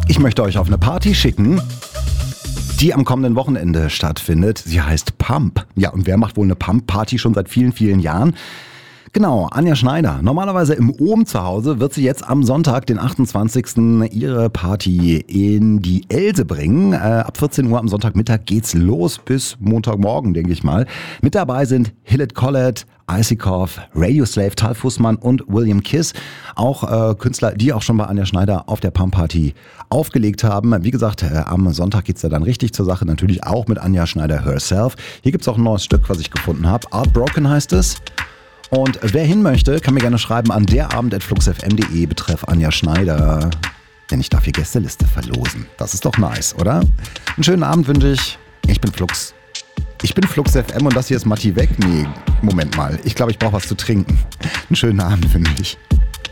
Ich möchte euch auf eine Party schicken, die am kommenden Wochenende stattfindet. Sie heißt Pump. Ja, und wer macht wohl eine Pump-Party schon seit vielen, vielen Jahren? Genau, Anja Schneider. Normalerweise im Ohm zu Hause wird sie jetzt am Sonntag, den 28. ihre Party in die Else bringen. Ab 14 Uhr am Sonntagmittag geht's los bis Montagmorgen, denke ich mal. Mit dabei sind Hillett Collett, Icikoff, Radioslave, Tal Fussmann und William Kiss. Auch Künstler, die auch schon bei Anja Schneider auf der Pump-Party aufgelegt haben. Wie gesagt, am Sonntag geht's da dann richtig zur Sache. Natürlich auch mit Anja Schneider herself. Hier gibt's auch ein neues Stück, was ich gefunden habe. Heartbroken heißt es. Und wer hin möchte, kann mir gerne schreiben an derabend@fluxfm.de betreff Anja Schneider. Denn ich darf hier Gästeliste verlosen. Das ist doch nice, oder? Einen schönen Abend wünsche ich. Ich bin Flux. Ich bin Flux FM und das hier ist Matti weg. Nee, Moment mal. Ich glaube, ich brauche was zu trinken. Einen schönen Abend wünsche ich.